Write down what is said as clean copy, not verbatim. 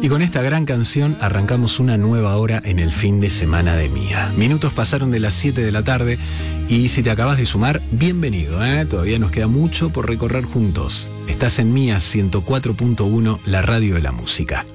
Y con esta gran canción arrancamos una nueva hora en el fin de semana de Mía. Minutos pasaron de las 7 de la tarde y si te acabas de sumar, bienvenido, Todavía nos queda mucho por recorrer juntos. Estás en Mía 104.1, la radio de la música.